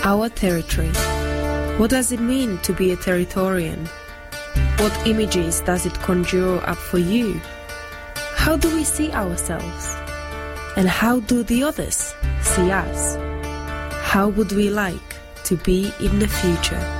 Our territory. What does it mean to be a Territorian? What images does it conjure up for you? How do we see ourselves? And how do the others see us? How would we like to be in the future?